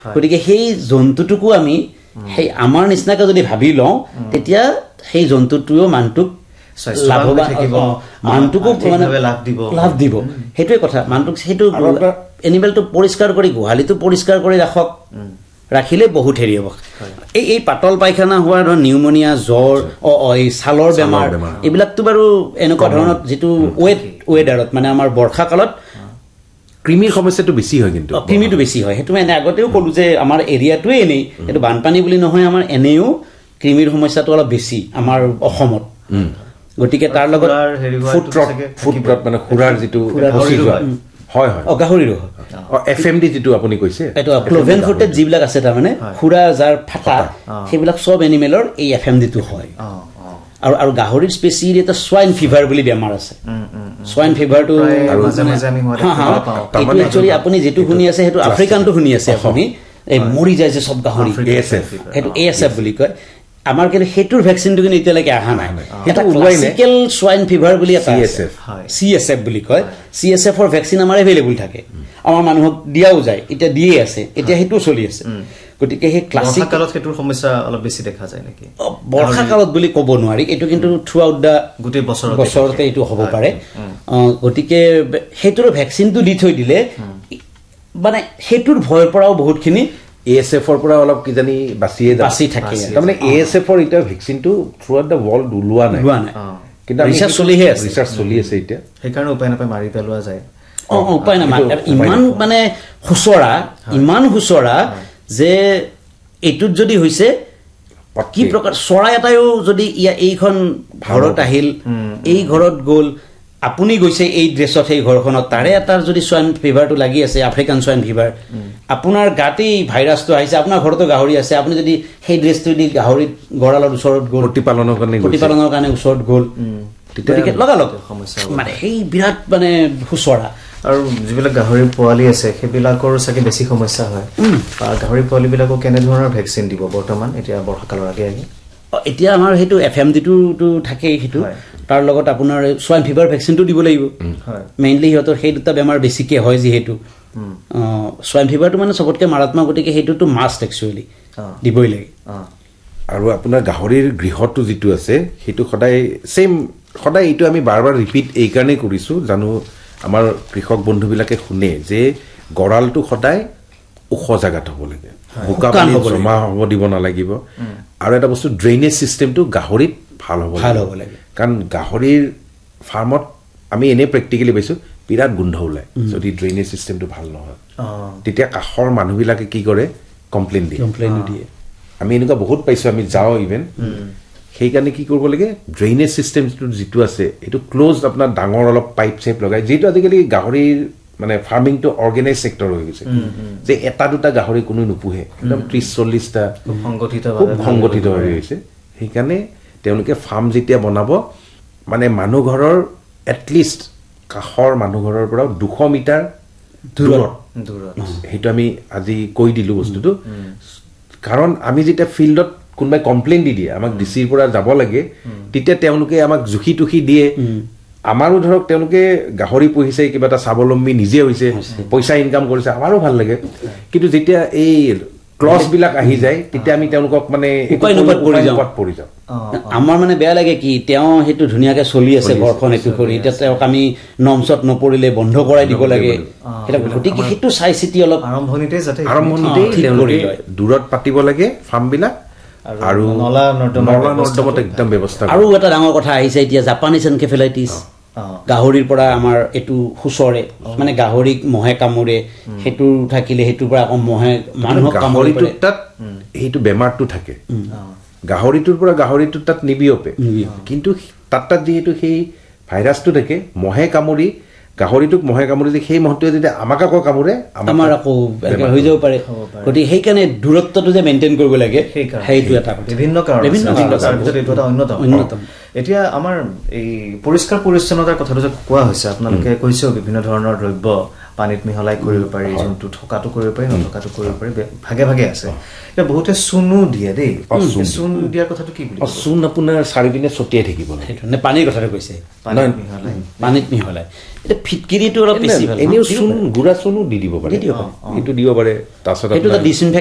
গতিকে সেই জন্তুটোকো আমি সেই আমাৰ নিচিনাকৈ যদি ভাবি লওঁ তেতিয়া সেই জন্তুটোও মানুহটোক মানুহটোকো মানে লাভ দিব সেইটোৱে কথা মানুহটোক সেইটো এনিমেলটো পৰিষ্কাৰ কৰি গোহালিটো পৰিষ্কাৰ কৰি ৰাখক ৰাখিলে বহুত হেৰি হ'ব এই পাতল পায়খানা হোৱা ধৰ নিউমনিয়া জ্বৰ এই ছালৰ বেমাৰ এইবিলাকতো বাৰু এনেকুৱা ধৰণৰ যিটো ৱেডাৰত মানে আমাৰ বৰ্ষা কালত ক্ৰিমিৰ সমস্যাটো বেছি হয় কিন্তু ক্ৰিমিটো বেছি হয় সেইটো মানে আগতেও ক'লো যে আমাৰ এৰিয়াটোৱে এনেই সেইটো বানপানী বুলি নহয় আমাৰ এনেও ক্ৰিমিৰ সমস্যাটো অলপ বেছি আমাৰ অসমত গতিকে তাৰ লগত ফুটৰত মানে খুৰাৰ যিটো হয় হয় গাহৰিৰো FMD যিটো আপুনি কৈছে এইটো ক্লোভেন ফুটেড যিবিলাক আছে তাৰমানে খুৰা যাৰ ফাটা সেইবিলাক চব এনিমেলৰ এই FMDটো হয় আৰু গাহৰিৰ স্পেচিয়েলি এটা সোৱাইন ফিভাৰ বুলি বেমাৰ আছে সোৱাইন ফিভাৰটো একচুৱেলি আপুনি যিটো শুনি আছে সেইটো আফ্ৰিকানটো শুনি আছে আপুনি এই মৰি যায় যে চব গাহৰি সেইটো ASF বুলি কয় আমাৰ কিন্তু সেইটোৰ ভেকচিনটো কিন্তু এতিয়ালৈকে অহা নাই এটা ক্লাছিকেল সোৱাইন ফিভাৰ বুলি এটা CSF বুলি কয় CSFৰ ভেকচিন আমাৰ এভেইলেবল থাকে আমাৰ মানুহক দিয়াও যায় এতিয়া দিয়ে আছে এতিয়া সেইটো চলি আছে গতিকে সেই ক্লাছিক কালত সেইটোৰ সমস্যা অলপ বেছি দেখা যায় নেকি বৰ্ষা কালত বুলি ক'ব নোৱাৰি এইটো কিন্তু থ্ৰু আউট দা গোটেই বছৰতে এইটো হ'ব পাৰে গতিকে সেইটোৰ ভেকচিনটো দি থৈ দিলে মানে সেইটোৰ ভয়ৰ পৰাও বহুতখিনি ASFৰ পৰা অলপ কিজানি বাচি থাকে তাৰমানে ASFৰ এটা ভেকচিনটো থ্ৰু আউট দা ৱৰ্ল্ড ওলোৱা নাই কিন্তু ৰিচাৰ্চ চলি আছে এতিয়া সেইকাৰণে উপায় নাপায় মাৰি পেলোৱা যায় উপায় নাপায় ইমান মানে ইমান হুচৰা যে এইটোত যদি হৈছে কি প্ৰকাৰ চৰাই এটাও যদি এইখন ঘৰত আহিল এই ঘৰত গ'ল আপুনি গৈছে এই ড্ৰেছত সেই ঘৰখনত তাৰে এটাৰ যদি সোৱাইন ফিভাৰটো লাগি আছে আফ্ৰিকান সোৱাইন ফিভাৰ আপোনাৰ গাতেই ভাইৰাছটো আহিছে আপোনাৰ ঘৰতো গাহৰি আছে আপুনি যদি সেই ড্ৰেছটো দি গাহৰিত গঁৰালৰ ওচৰত গ'ল প্ৰতিপালনৰ কাৰণে ওচৰত গ'ল তেতিয়া লগালগ সমস্যা মানে সেই বিৰাট মানে হুচৰা আৰু যিবিলাক গাহৰি পোৱালি আছে সেইবিলাকৰ চাগে বেছি সমস্যা হয় গাহৰি পোৱালিবিলাকক কেনেধৰণৰ ভেকচিন দিব বৰ্তমান এতিয়া বৰ্ষাকালৰ আগে এতিয়া আমাৰ সেইটো FMDটো থাকেই সেইটো তাৰ লগত আপোনাৰ সোৱাইন ফিভাৰ ভেকচিনটো দিব লাগিব মেইনলি সিহঁতৰ সেই দুটা বেমাৰ বেছিকৈ হয় যিহেতু সোৱাইন ফিভাৰটো মানে চবতকৈ মাৰাত্মক গতিকে সেইটোতো মাষ্ট একচুৱেলি দিবই লাগে আৰু আপোনাৰ গাহৰিৰ গৃহটো যিটো আছে সেইটো সদায় এইটো আমি বাৰ বাৰ ৰিপিট এই কাৰণেই কৰিছোঁ জানো আমাৰ কৃষক বন্ধুবিলাকে শুনে যে গঁৰালটো সদায় ওখ জাগাত হ'ব লাগে বোকা পানী জমা হ'ব দিব নালাগিব আৰু এটা বস্তু ড্ৰেইনেজ চিষ্টেমটো গাহৰিত ভাল হ'ব লাগে কাৰণ গাহৰিৰ ফাৰ্মত আমি এনেই প্ৰেক্টিকেলি পাইছোঁ বিৰাট গোন্ধ ওলায় যদি ড্ৰেইনেজ চিষ্টেমটো ভাল নহয় তেতিয়া কাষৰ মানুহবিলাকে কি কৰে কমপ্লেইন দিয়ে আমি এনেকুৱা বহুত পাইছোঁ আমি যাওঁ ইভেন সেইকাৰণে কি কৰিব লাগে ড্ৰেইনেজ চিষ্টেমটো যিটো আছে এইটো ক্ল'জ আপোনাৰ ডাঙৰ অলপ পাইপ চাইপ লগাই যিহেতু আজিকালি গাহৰিৰ মানে ফাৰ্মিংটো অৰ্গেনাইজ চেক্টৰ হৈ গৈছে যে এটা দুটা গাহৰি কোনো নোপোহে একদম 30-40টা খুব সংগঠিত হৈ গৈছে সেইকাৰণে তেওঁলোকে ফাৰ্ম যেতিয়া বনাব মানে মানুহ ঘৰৰ এটলিষ্ট কাষৰ মানুহ ঘৰৰ পৰা 200 মিটাৰ দূৰত সেইটো আমি আজি কৈ দিলোঁ বস্তুটো কাৰণ আমি যেতিয়া ফিল্ডত কোনোবাই কমপ্লেইন দি দিয়ে আমাক ডিচিৰ পৰা যাব লাগে তেতিয়া তেওঁলোকে আমাক জুখি টুখি দিয়ে আমাৰো ধৰক তেওঁলোকে গাহৰি পুহিছে কিবা এটা স্বাৱলম্বী নিজে হৈছে পইচা ইনকাম কৰিছে আমাৰো ভাল লাগে কিন্তু যেতিয়া এই ক্লজবিলাক আহি যায় তেতিয়া আমি তেওঁলোকক মানে পৰি যাওঁ আমাৰ মানে বেয়া লাগে কি তেওঁ সেইটো ধুনীয়াকৈ চলি আছে ঘৰখন এইটো কৰি এতিয়া তেওঁক আমি নমচত নপৰিলে বন্ধ কৰাই দিব লাগে গতিকে সেইটো চাই চিতি অলপ আৰম্ভণিতে দূৰত পাতিব লাগে ফাৰ্মবিলাক আৰু নলা নৰ্দমাত একদম ব্যৱস্থা আৰু এটা ডাঙৰ কথা আহিছে এতিয়া জাপানীজ এনকেফেলাইটিছ গাহৰিৰ পৰা আমাৰ এইটো সুচৰে মানে গাহৰিক মহে কামোৰে সেইটো থাকিলে সেইটোৰ পৰা আকৌ মহে মানুহক কামুৰি তাত সেইটো বেমাৰটো থাকে গাহৰিটোৰ পৰা গাহৰিটোৰ তাত নিবিয়পে কিন্তু তাত যিহেতু সেই ভাইৰাছটো থাকে মহে কামুৰি গাহৰিটোক মহে কামুৰি সেই মহটোৱে যদি আমাক আকৌ কামুৰে আমাৰ আকৌ হৈ যাব পাৰে গতিকে সেইকাৰণে দূৰত্বটো যে মেইনটেইন কৰিব লাগে সেইটো এটা বিভিন্ন কাৰণ এইটো এটা অন্যতম এতিয়া আমাৰ এই পৰিষ্কাৰ পৰিচ্ছন্নতাৰ কথাটো যে কোৱা হৈছে আপোনালোকে কৈছেও বিভিন্ন ধৰণৰ দ্ৰব্য পানীত মিহলাই কৰিব পাৰি যোনটো থকাটো কৰিব পাৰি নথকাটো কৰিব পাৰি ভাগে ভাগে আছে এতিয়া বহুতে চূণো দিয়ে দেই চূণ দিয়াৰ কথাটো কি বুলি চূণ আপোনাৰ চাৰিপিনে ছটিয়াই থাকিব নে পানীৰ কথাটো কৈছে পানীত মিহলাই এতিয়া ফিটকিৰিটো অলপ বেছি ভাল এনেও চূণ গুড়া চূণো দি দিব পাৰে এইটো দিব পাৰে তাৰপিছত